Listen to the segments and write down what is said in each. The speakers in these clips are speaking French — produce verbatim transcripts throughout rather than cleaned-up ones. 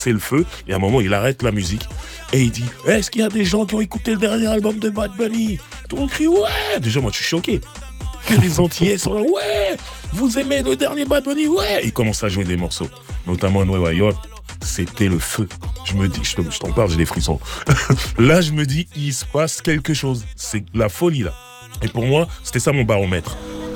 c'est le feu. Et à un moment, il arrête la musique et il dit « Est-ce qu'il y a des gens qui ont écouté le dernier album de Bad Bunny ?» Tout le monde crie « Ouais !» Déjà, moi, je suis choqué. Que les Antillais sont là « Ouais ! Vous aimez le dernier Bad Bunny ? Ouais !» Il commence à jouer des morceaux, notamment Nueva York. C'était le feu. Je me dis, je, je t'en parle, j'ai des frissons. Là, je me dis, il se passe quelque chose. C'est la folie, là. Et pour moi, c'était ça mon baromètre.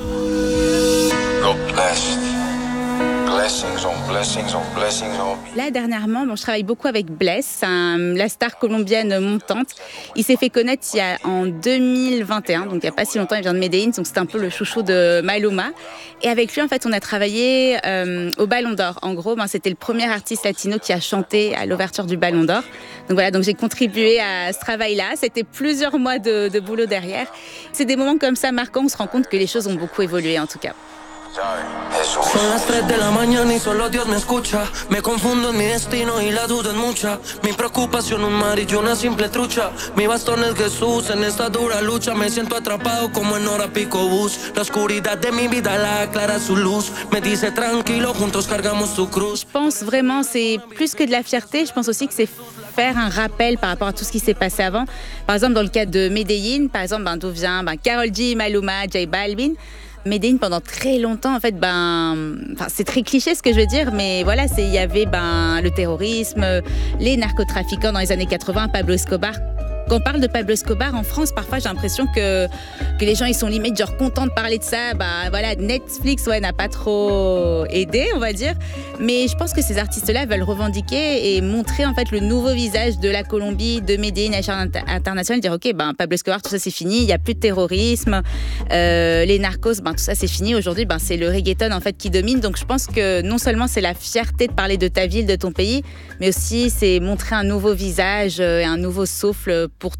Là, dernièrement, bon, je travaille beaucoup avec Bless, un, la star colombienne montante. Il s'est fait connaître il y a, en deux mille vingt et un, donc il n'y a pas si longtemps, il vient de Medellín, donc c'était un peu le chouchou de Maluma. Et avec lui, en fait, on a travaillé euh, au Ballon d'Or. En gros, ben, c'était le premier artiste latino qui a chanté à l'ouverture du Ballon d'Or. Donc voilà, donc j'ai contribué à ce travail-là. C'était plusieurs mois de, de boulot derrière. C'est des moments comme ça marquants, on se rend compte que les choses ont beaucoup évolué, en tout cas. Son las tres de la mañana y solo Dios me escucha. Me confundo en mi destino y la duda es mucha. Mi preocupación un mar y yo una simple trucha. Mi bastón es Jesús en esta dura lucha. Me siento atrapado como en hora pico bus. La oscuridad de mi vida la aclara su luz. Me dice tranquilo, juntos cargamos tu cruz. Je pense vraiment, c'est plus que de la fierté. Je pense aussi que c'est faire un rappel par rapport à tout ce qui s'est passé avant. Par exemple, dans le cas de Medellín, par exemple, ben, d'où vient ben, Karol G, Maluma, J Balvin. Medellín, pendant très longtemps, en fait, ben, enfin, c'est très cliché ce que je veux dire, mais voilà, c'est, il y avait ben, le terrorisme, les narcotrafiquants dans les années quatre-vingts, Pablo Escobar. Quand on parle de Pablo Escobar en France, parfois j'ai l'impression que, que les gens ils sont limite genre contents de parler de ça. Bah voilà, Netflix ouais, n'a pas trop aidé, on va dire. Mais je pense que ces artistes-là veulent revendiquer et montrer en fait le nouveau visage de la Colombie, de Medellín à l'échelle internationale, dire ok, ben Pablo Escobar, tout ça c'est fini, il n'y a plus de terrorisme, euh, les narcos, ben tout ça c'est fini. Aujourd'hui, ben c'est le reggaeton en fait qui domine. Donc je pense que non seulement c'est la fierté de parler de ta ville, de ton pays, mais aussi c'est montrer un nouveau visage et un nouveau souffle